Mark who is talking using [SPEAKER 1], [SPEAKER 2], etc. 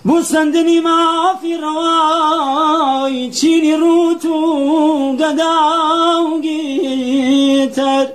[SPEAKER 1] بۆ سندنی مافی ڕەوای چینی ڕوت و گەدا و گیتەر